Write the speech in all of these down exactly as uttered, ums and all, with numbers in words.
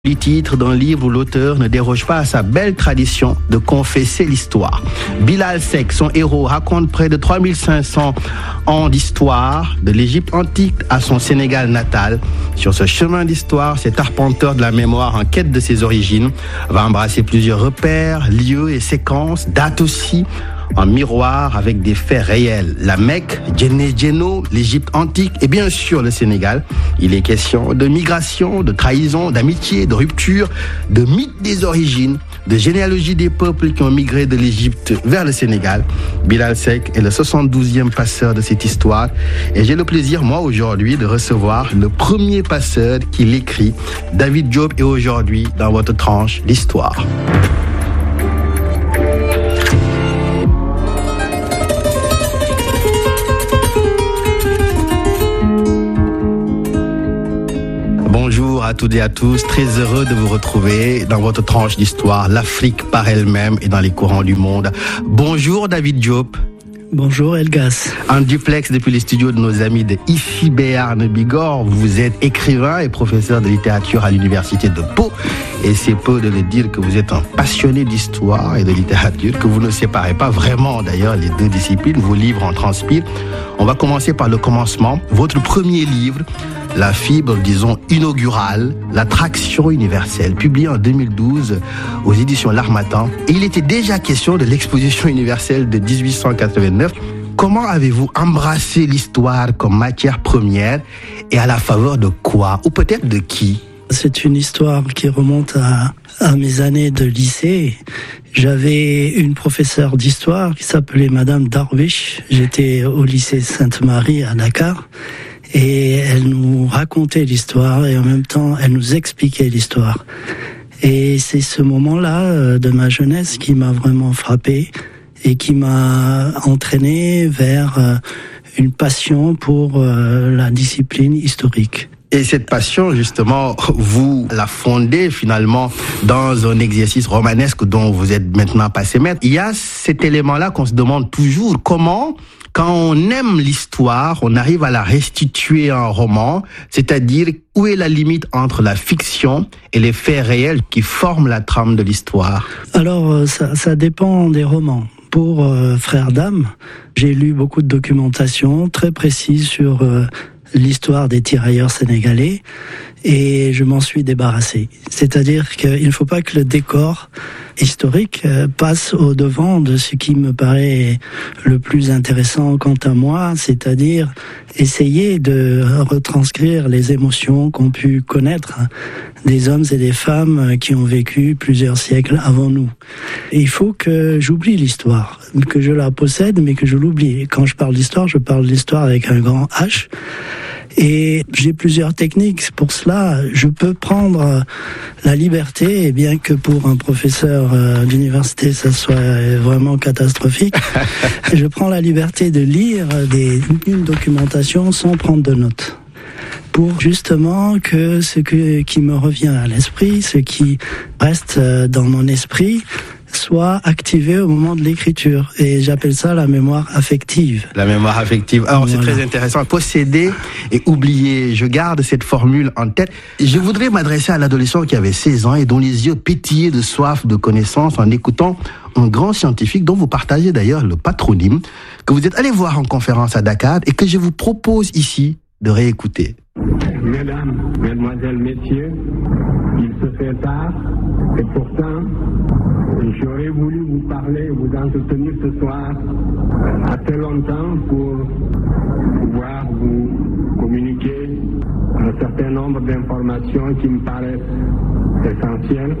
Les titres d'un livre où l'auteur ne déroge pas à sa belle tradition de confesser l'histoire. Bilal Seck, son héros, raconte près de trois mille cinq cents ans d'histoire de l'Égypte antique à son Sénégal natal. Sur ce chemin d'histoire, cet arpenteur de la mémoire en quête de ses origines va embrasser plusieurs repères, lieux et séquences, dates aussi, en miroir avec des faits réels. La Mecque, Djenné Djenno, l'Égypte antique et bien sûr le Sénégal. Il est question de migration, de trahison, d'amitié, de rupture, de mythe des origines, de généalogie des peuples qui ont migré de l'Égypte vers le Sénégal. Bilal Seck est le soixante-douzième passeur de cette histoire et j'ai le plaisir, moi, aujourd'hui, de recevoir le premier passeur qui l'écrit. David Diop est aujourd'hui dans votre tranche d'histoire. Bonjour à toutes et à tous, très heureux de vous retrouver dans votre tranche d'histoire, l'Afrique par elle-même et dans les courants du monde. Bonjour David Diop. Bonjour Elgas. En duplex depuis les studios de nos amis de I F I Béarn Bigorre, vous êtes écrivain et professeur de littérature à l'université de Pau. Et c'est peu de le dire que vous êtes un passionné d'histoire et de littérature, que vous ne séparez pas vraiment d'ailleurs les deux disciplines, vos livres en transpirent. On va commencer par le commencement. Votre premier livre, la fibre, disons, inaugurale, l'attraction universelle, publié en deux mille douze aux éditions L'Harmattan. Et il était déjà question de l'exposition universelle de dix-huit cent quatre-vingt-neuf. Comment avez-vous embrassé l'histoire comme matière première et à la faveur de quoi? Ou peut-être de qui? C'est une histoire qui remonte à, à mes années de lycée. J'avais une professeure d'histoire qui s'appelait Madame Darwish. J'étais au lycée Sainte-Marie à Dakar. Et elle nous racontait l'histoire et en même temps, elle nous expliquait l'histoire. Et c'est ce moment-là de ma jeunesse qui m'a vraiment frappé et qui m'a entraîné vers une passion pour la discipline historique. Et cette passion, justement, vous la fondez finalement dans un exercice romanesque dont vous êtes maintenant passé maître. Il y a cet élément-là qu'on se demande toujours, comment, quand on aime l'histoire, on arrive à la restituer en roman, c'est-à-dire où est la limite entre la fiction et les faits réels qui forment la trame de l'histoire? Alors, ça, ça dépend des romans. Pour euh, Frères d'âme, j'ai lu beaucoup de documentation très précise sur euh, l'histoire des tirailleurs sénégalais et je m'en suis débarrassé. C'est-à-dire qu'il ne faut pas que le décor historique passe au devant de ce qui me paraît le plus intéressant quant à moi, c'est-à-dire essayer de retranscrire les émotions qu'ont pu connaître des hommes et des femmes qui ont vécu plusieurs siècles avant nous. Et il faut que j'oublie l'histoire, que je la possède mais que je l'oublie. Quand je parle d'histoire, je parle d'histoire avec un grand H. Et j'ai plusieurs techniques pour cela. Je peux prendre la liberté, et bien que pour un professeur d'université ça soit vraiment catastrophique, je prends la liberté de lire des, une documentation sans prendre de notes. Pour justement que ce que, qui me revient à l'esprit, ce qui reste dans mon esprit, soit activé au moment de l'écriture. Et j'appelle ça la mémoire affective. La mémoire affective. Alors, voilà. C'est très intéressant. Posséder et oublier. Je garde cette formule en tête. Je voudrais m'adresser à l'adolescent qui avait seize ans et dont les yeux pétillaient de soif de connaissances en écoutant un grand scientifique dont vous partagez d'ailleurs le patronyme, que vous êtes allé voir en conférence à Dakar et que je vous propose ici de réécouter. Mesdames, mesdemoiselles, messieurs, il se fait tard et pourtant j'aurais voulu vous parler, vous entretenir ce soir assez longtemps pour pouvoir vous communiquer un certain nombre d'informations qui me paraissent essentielles.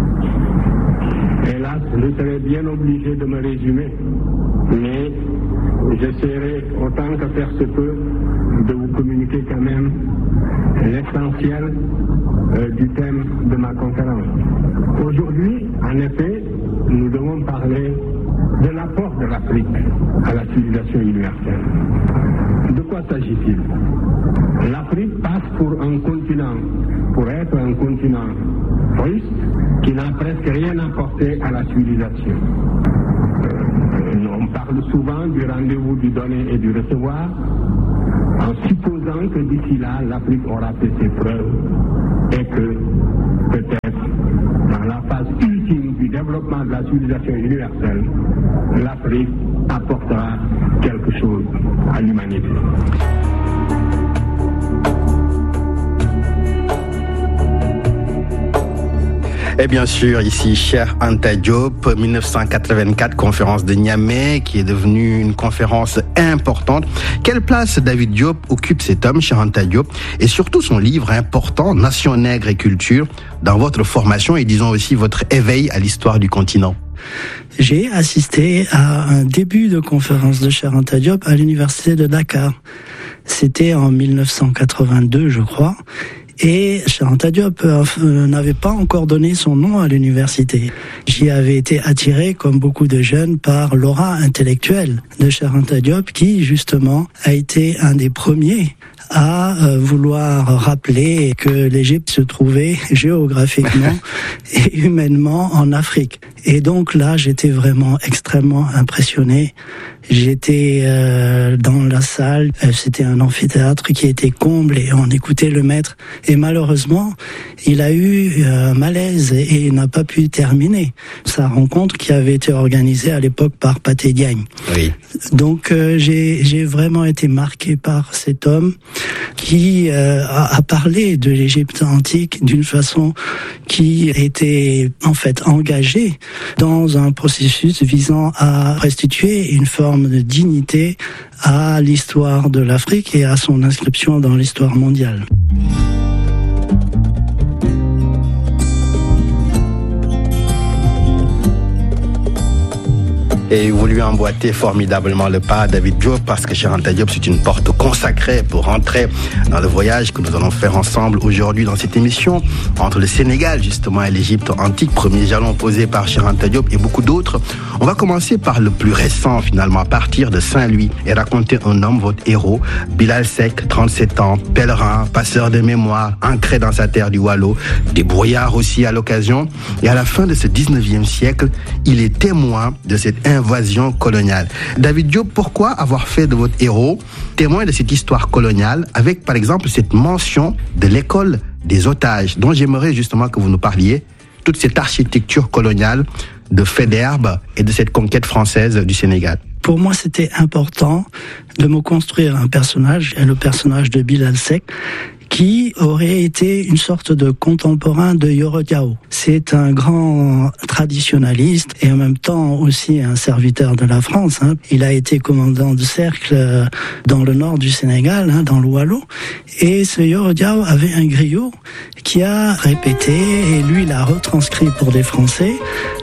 Hélas, je serais bien obligé de me résumer, mais j'essaierai autant que faire se peut de vous communiquer quand même l'essentiel euh, du thème de ma conférence. Aujourd'hui, en effet, nous devons parler de l'apport de l'Afrique à la civilisation universelle. De quoi s'agit-il? L'Afrique passe pour un continent, pour être un continent russe qui n'a presque rien apporté à la civilisation. On parle souvent du rendez-vous du donner et du recevoir, en supposant que d'ici là, l'Afrique aura fait ses preuves et que peut-être dans la phase ultime du développement de la civilisation universelle, l'Afrique apportera quelque chose à l'humanité. Et bien sûr, ici, cher Anta Diop, dix-neuf cent quatre-vingt-quatre, conférence de Niamey, qui est devenue une conférence importante. Quelle place David Diop occupe cet homme, cher Anta Diop, et surtout son livre important, Nation nègre et culture, dans votre formation et disons aussi votre éveil à l'histoire du continent? J'ai assisté à un début de conférence de cher Anta Diop à l'université de Dakar. C'était en dix-neuf cent quatre-vingt-deux, je crois. Et cher Anta Diop euh, n'avait pas encore donné son nom à l'université. J'y avais été attiré, comme beaucoup de jeunes, par l'aura intellectuelle de cher Anta Diop, qui, justement, a été un des premiers à euh, vouloir rappeler que l'Égypte se trouvait géographiquement et humainement en Afrique. Et donc là, j'étais vraiment extrêmement impressionné. J'étais euh, dans la salle, c'était un amphithéâtre qui était comblé, on écoutait le maître. Et malheureusement, il a eu un malaise et il n'a pas pu terminer sa rencontre qui avait été organisée à l'époque par Pathé Diagne. Oui. Donc euh, j'ai, j'ai vraiment été marqué par cet homme qui euh, a, a parlé de l'Égypte antique d'une façon qui était en fait engagée dans un processus visant à restituer une forme de dignité à l'histoire de l'Afrique et à son inscription dans l'histoire mondiale. Et vous lui emboîtez formidablement le pas à David Diop, parce que cher Anta Diop, c'est une porte consacrée pour rentrer dans le voyage que nous allons faire ensemble aujourd'hui dans cette émission, entre le Sénégal justement et l'Égypte antique, premier jalon posé par cher Anta Diop et beaucoup d'autres. On va commencer par le plus récent finalement, à partir de Saint-Louis, et raconter un homme, votre héros, Bilal Seck, trente-sept ans, pèlerin, passeur de mémoire, ancré dans sa terre du Waalo, débrouillard aussi à l'occasion, et à la fin de ce dix-neuvième siècle, il est témoin de cette invasion coloniale. David Diop, pourquoi avoir fait de votre héros témoin de cette histoire coloniale avec par exemple cette mention de l'école des otages, dont j'aimerais justement que vous nous parliez, toute cette architecture coloniale de Faidherbe et de cette conquête française du Sénégal? Pour moi, c'était important de me construire un personnage, et le personnage de Bilal Seck, qui aurait été une sorte de contemporain de Yoro Diao. C'est un grand traditionnaliste et en même temps aussi un serviteur de la France. Hein. Il a été commandant de cercle dans le nord du Sénégal, hein, dans le Waalo. Et ce Yoro Diao avait un griot qui a répété, et lui l'a retranscrit pour des Français,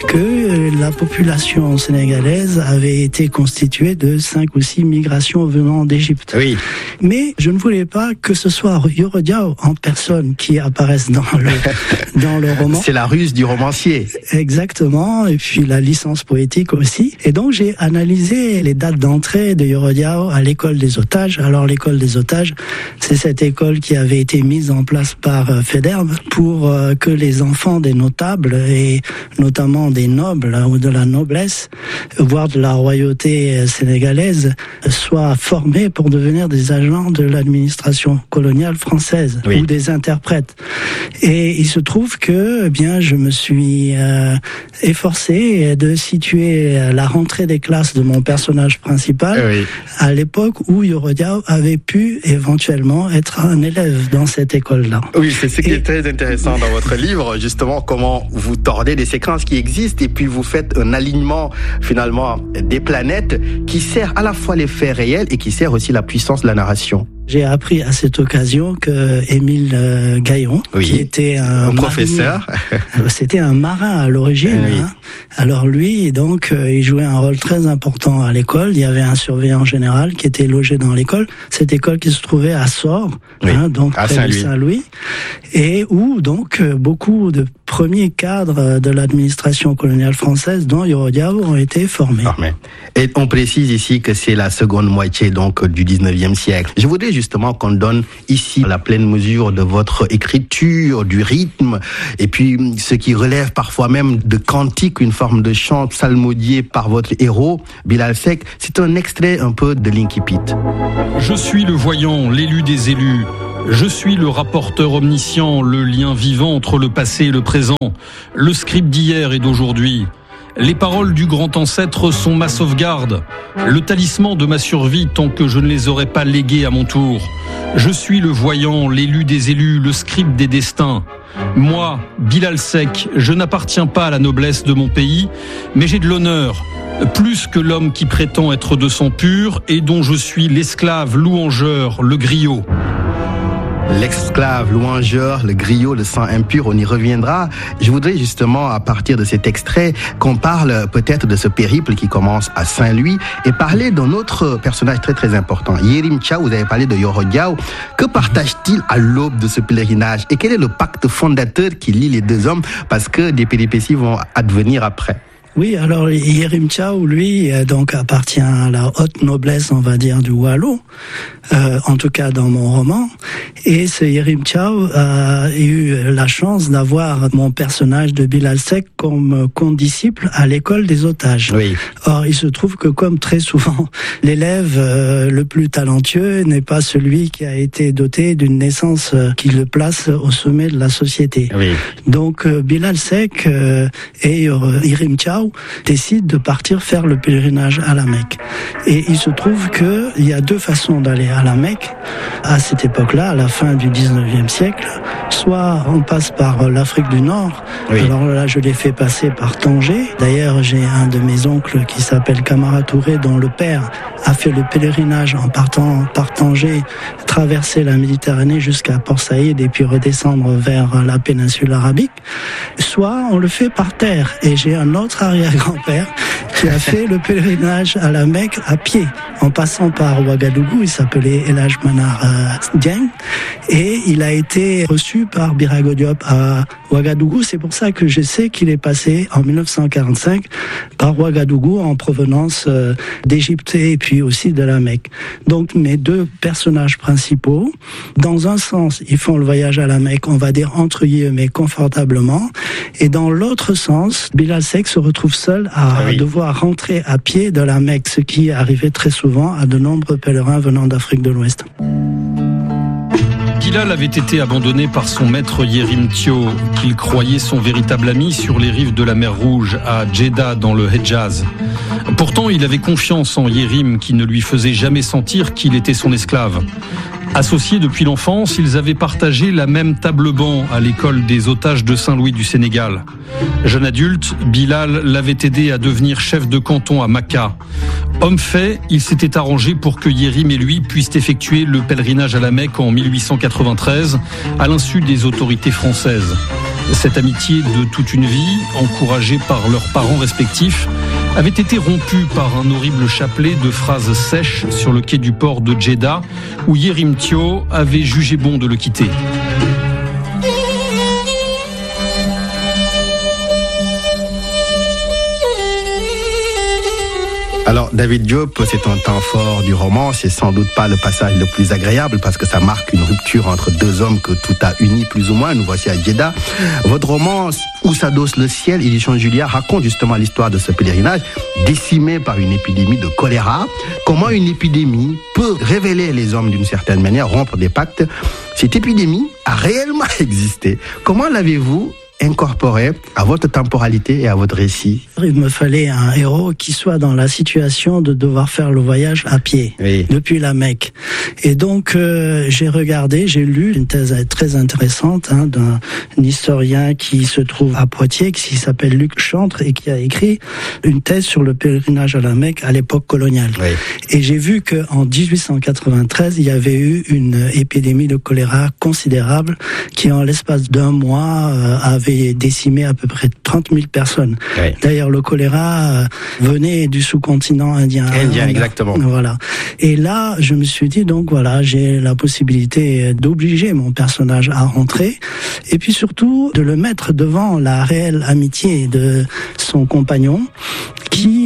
que la population sénégalaise avait été constituée de cinq ou six migrations venant d'Égypte. Oui. Mais je ne voulais pas que ce soit Yoro Diao en personne qui apparaisse dans le, dans le roman. C'est la ruse du romancier. Exactement, et puis la licence poétique aussi. Et donc j'ai analysé les dates d'entrée de Yoro Diao à l'école des otages. Alors l'école des otages, c'est cette école qui avait été mise en place par euh, Faidherbe pour euh, que les enfants des notables, et notamment des nobles hein, ou de la noblesse, voire de la royauté sénégalaise, soient formés pour devenir des agents de l'administration coloniale française, oui, ou des interprètes. Et il se trouve que, eh bien, je me suis euh, efforcé de situer la rentrée des classes de mon personnage principal, oui, à l'époque où Yoro Diao avait pu éventuellement être un élève dans cette école-là. Oui, c'est ce qui et... est très intéressant dans votre livre, justement, comment vous tordez des séquences qui existent et puis vous faites un alignement, finalement, des planètes qui sert à la fois les faits réels et qui sert aussi la puissance de la narration. J'ai appris à cette occasion que Émile euh, Gaillon, oui, qui était un, un professeur, c'était un marin à l'origine. Oui. Hein. Alors lui, donc, euh, il jouait un rôle très important à l'école. Il y avait un surveillant général qui était logé dans l'école. Cette école qui se trouvait à Sort, oui, hein, donc à près Saint-Louis. de Saint-Louis, et où donc beaucoup de premiers cadres de l'administration coloniale française, dont Yoro Diao, ont été formés. Formés. Et on précise ici que c'est la seconde moitié donc du dix-neuvième siècle. Je voudrais justement qu'on donne ici la pleine mesure de votre écriture, du rythme, et puis ce qui relève parfois même de cantique, une forme de chant psalmodié par votre héros, Bilal Seck. C'est un extrait un peu de l'Incipit. Je suis le voyant, l'élu des élus, Je suis le rapporteur omniscient, le lien vivant entre le passé et le présent, le scribe d'hier et d'aujourd'hui. Les paroles du grand ancêtre sont ma sauvegarde, le talisman de ma survie tant que je ne les aurais pas légués à mon tour. Je suis le voyant, l'élu des élus, le scribe des destins. Moi, Bilal Seck, je n'appartiens pas à la noblesse de mon pays, mais j'ai de l'honneur, plus que l'homme qui prétend être de sang pur et dont je suis l'esclave louangeur, le griot. L'esclave, louangeur, le griot, le sang impur, on y reviendra. Je voudrais justement, à partir de cet extrait, qu'on parle peut-être de ce périple qui commence à Saint-Louis et parler d'un autre personnage très très important. Yérim Thiaw, vous avez parlé de Yoro Diaw. Que partage-t-il à l'aube de ce pèlerinage et quel est le pacte fondateur qui lie les deux hommes? Parce que des péripéties vont advenir après. Oui, alors Yérim Thiaw, lui, donc appartient à la haute noblesse, on va dire, du Waalo, euh, en tout cas dans mon roman. Et ce Yérim Thiaw a eu la chance d'avoir mon personnage de Bilal Seck comme condisciple à l'école des otages. Oui. Or, il se trouve que comme très souvent, l'élève euh, le plus talentueux n'est pas celui qui a été doté d'une naissance euh, qui le place au sommet de la société. Oui. Donc, euh, Bilal Seck euh, et euh, Yérim Thiaw décide de partir faire le pèlerinage à la Mecque. Et il se trouve que il y a deux façons d'aller à la Mecque à cette époque-là, à la fin du dix-neuvième siècle. Soit on passe par l'Afrique du Nord. Oui. Alors là, je l'ai fait passer par Tanger. D'ailleurs, j'ai un de mes oncles qui s'appelle Camara Touré, dont le père a fait le pèlerinage en partant par Tanger, traverser la Méditerranée jusqu'à Port Saïd et puis redescendre vers la péninsule arabique. Soit on le fait par terre. Et j'ai un autre arrière-grand-père qui a fait le pèlerinage à la Mecque à pied, en passant par Ouagadougou. Il s'appelait El Hadj Manar euh, Dieng et il a été reçu par Birago Diop à Ouagadougou. C'est pour ça que je sais qu'il est passé en mille neuf cent quarante-cinq par Ouagadougou en provenance euh, d'Égypte et puis aussi de la Mecque. Donc mes deux personnages principaux, dans un sens, ils font le voyage à la Mecque, on va dire entre guillemets confortablement, et dans l'autre sens, Bilal Seck se retrouve seul à ah oui. devoir rentrer à pied de la Mecque, ce qui arrivait très souvent à de nombreux pèlerins venant d'Afrique de l'Ouest. Bilal avait été abandonné par son maître Yérim Thiaw, qu'il croyait son véritable ami, sur les rives de la mer Rouge, à Djeddah, dans le Hedjaz. Pourtant, il avait confiance en Yérim, qui ne lui faisait jamais sentir qu'il était son esclave. Associés depuis l'enfance, ils avaient partagé la même table-banc à l'école des otages de Saint-Louis du Sénégal. Jeune adulte, Bilal l'avait aidé à devenir chef de canton à Makka. Homme fait, il s'était arrangé pour que Yérim et lui puissent effectuer le pèlerinage à la Mecque en mille huit cent quatre-vingt-treize, à l'insu des autorités françaises. Cette amitié de toute une vie, encouragée par leurs parents respectifs, avait été rompue par un horrible chapelet de phrases sèches sur le quai du port de Djeddah, où Yérim Thiaw avait jugé bon de le quitter. Alors, David Diop, c'est un temps fort du roman, c'est sans doute pas le passage le plus agréable parce que ça marque une rupture entre deux hommes que tout a uni plus ou moins. Nous voici à Djeddah. Votre roman, Où s'adosse le ciel, édition Julia, raconte justement l'histoire de ce pèlerinage décimé par une épidémie de choléra. Comment une épidémie peut révéler les hommes d'une certaine manière, rompre des pactes. Cette épidémie a réellement existé. Comment l'avez-vous incorporé à votre temporalité et à votre récit? Il me fallait un héros qui soit dans la situation de devoir faire le voyage à pied, oui. depuis la Mecque. Et donc, euh, j'ai regardé, j'ai lu une thèse très intéressante hein, d'un historien qui se trouve à Poitiers, qui s'appelle Luc Chantre, et qui a écrit une thèse sur le pèlerinage à la Mecque à l'époque coloniale. Oui. Et j'ai vu qu'en dix-huit cent quatre-vingt-treize, il y avait eu une épidémie de choléra considérable qui, en l'espace d'un mois, euh, avait décimé à peu près trente mille personnes. Oui. D'ailleurs, le choléra euh, venait du sous-continent indien. Indien, hein, exactement. Voilà. Et là, je me suis dit, donc voilà, j'ai la possibilité d'obliger mon personnage à rentrer, et puis surtout de le mettre devant la réelle amitié de son compagnon, qui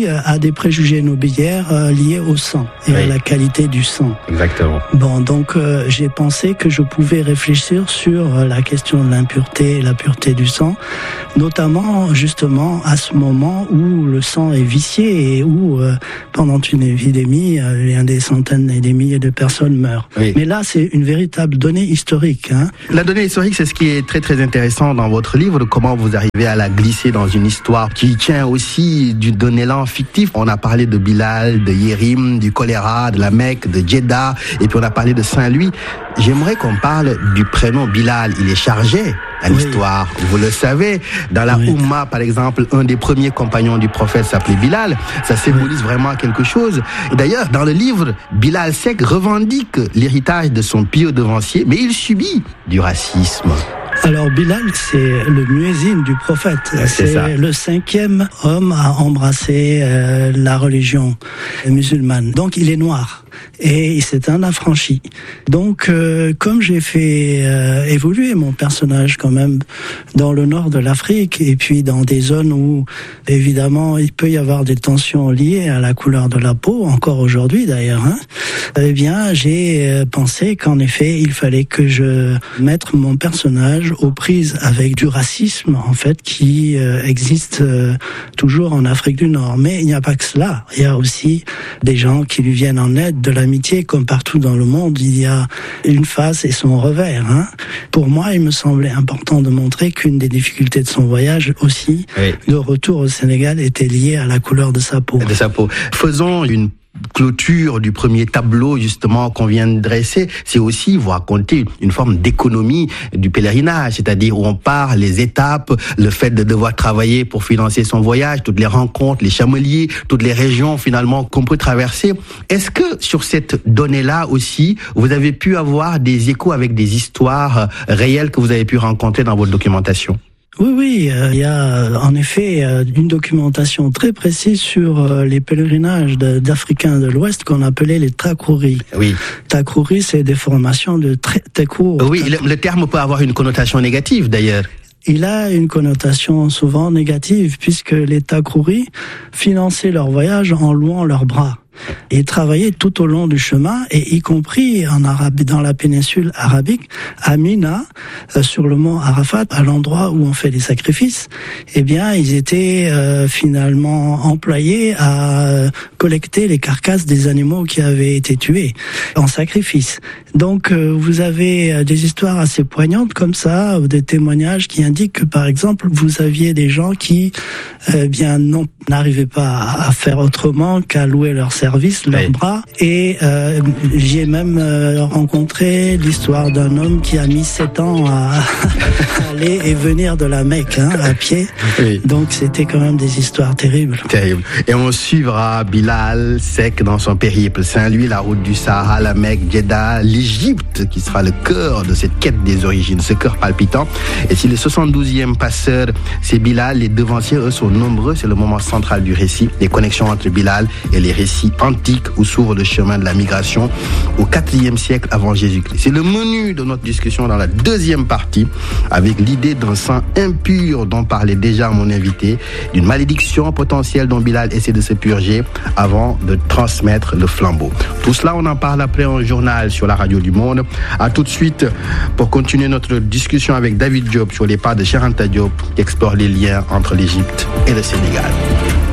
aussi à des préjugés nobiliaires euh, liés au sang et oui. à la qualité du sang. Exactement. Bon, donc euh, j'ai pensé que je pouvais réfléchir sur euh, la question de l'impureté et la pureté du sang, notamment justement à ce moment où le sang est vicié et où euh, pendant une épidémie, euh, il y a des centaines et des milliers de personnes meurent. Oui. Mais là, c'est une véritable donnée historique. Hein. La donnée historique, c'est ce qui est très très intéressant dans votre livre, de comment vous arrivez à la glisser dans une histoire qui tient aussi d'un élan fictif. On a parlé de Bilal, de Yérim, du choléra, de la Mecque, de Jeddah, et puis on a parlé de Saint-Louis. J'aimerais qu'on parle du prénom Bilal. Il est chargé à l'histoire. Oui. Vous le savez, dans la oui. Oumma, par exemple, un des premiers compagnons du prophète s'appelait Bilal. Ça symbolise oui. vraiment quelque chose. Et d'ailleurs, dans le livre, Bilal Seck revendique l'héritage de son pieux devancier, mais il subit du racisme. Alors Bilal, c'est le muezzin du prophète. C'est, c'est ça. Le cinquième homme à embrasser euh, la religion musulmane. Donc il est noir et c'est un affranchi. Donc euh, comme j'ai fait euh, évoluer mon personnage quand même dans le nord de l'Afrique et puis dans des zones où évidemment il peut y avoir des tensions liées à la couleur de la peau, encore aujourd'hui d'ailleurs, hein, eh bien j'ai pensé qu'en effet il fallait que je mette mon personnage aux prises avec du racisme en fait qui euh, existe euh, toujours en Afrique du Nord. Mais il n'y a pas que cela. Il y a aussi des gens qui lui viennent en aide, de l'amitié, comme partout dans le monde. Il y a une face et son revers. Hein. Pour moi, il me semblait important de montrer qu'une des difficultés de son voyage aussi, oui. de retour au Sénégal, était liée à la couleur de sa peau. De sa peau. Faisons une clôture du premier tableau justement qu'on vient de dresser. C'est aussi vous raconter une forme d'économie du pèlerinage, c'est-à-dire où on part, les étapes, le fait de devoir travailler pour financer son voyage, toutes les rencontres, les chameliers, toutes les régions finalement qu'on peut traverser. Est-ce que sur cette donnée-là aussi, vous avez pu avoir des échos avec des histoires réelles que vous avez pu rencontrer dans votre documentation ? Oui, oui, euh, il y a en effet euh, une documentation très précise sur euh, les pèlerinages de, d'Africains de l'Ouest qu'on appelait les takouris. Oui. Takouris, c'est des formations de tekour. Oui, le, le terme peut avoir une connotation négative d'ailleurs. Il a une connotation souvent négative puisque les takouris finançaient leur voyage en louant leurs bras. Et travaillaient tout au long du chemin, et y compris en Arabie, dans la péninsule arabique, à Mina, euh, sur le mont Arafat, à l'endroit où on fait les sacrifices. Eh bien, ils étaient euh, finalement employés à euh, collecter les carcasses des animaux qui avaient été tués en sacrifice. Donc, euh, vous avez euh, des histoires assez poignantes comme ça, ou des témoignages qui indiquent que, par exemple, vous aviez des gens qui, euh, bien, non, n'arrivaient pas à, à faire autrement qu'à louer leur service, leurs oui. bras. Et euh, j'ai même euh, rencontré l'histoire d'un homme qui a mis sept ans à, à aller et venir de la Mecque, hein, à pied. Oui. Donc c'était quand même des histoires terribles. Terrible. Et on suivra Bilal Seck dans son périple. Saint-Louis, la route du Sahara, la Mecque, Jeddah, l'Égypte, qui sera le cœur de cette quête des origines, ce cœur palpitant. Et si le soixante-douzième passeur, c'est Bilal, les devanciers, eux, sont nombreux. C'est le moment central du récit. Les connexions entre Bilal et les récits antiques où s'ouvre le chemin de la migration au quatrième siècle avant Jésus-Christ. C'est le menu de notre discussion dans la deuxième partie, avec l'idée d'un sang impur dont parlait déjà mon invité, d'une malédiction potentielle dont Bilal essaie de se purger avant de transmettre le flambeau. Tout cela, on en parle après un journal sur la radio du Monde. À tout de suite pour continuer notre discussion avec David Diop sur les pas de Cheikh Anta Diop qui explore les liens entre l'Égypte et le Sénégal.